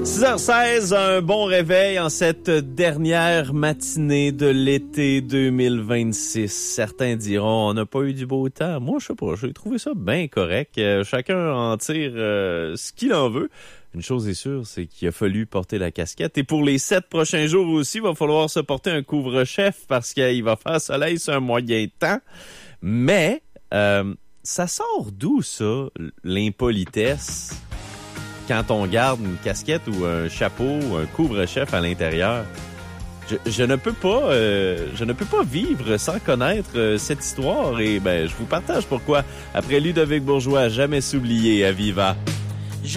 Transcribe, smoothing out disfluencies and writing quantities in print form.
6h16, un bon réveil en cette dernière matinée de l'été 2026. Certains diront, on n'a pas eu du beau temps. Moi, je sais pas, j'ai trouvé ça bien correct. Chacun en tire ce qu'il en veut. Une chose est sûre, c'est qu'il a fallu porter la casquette. Et pour les 7 prochains jours aussi, il va falloir se porter un couvre-chef parce qu'il va faire soleil sur un moyen temps. Mais, ça sort d'où, ça, l'impolitesse? Quand on garde une casquette ou un chapeau ou un couvre-chef à l'intérieur, je ne peux pas vivre sans connaître cette histoire et je vous partage pourquoi. Après Ludovic Bourgeois, jamais s'oublier à Viva.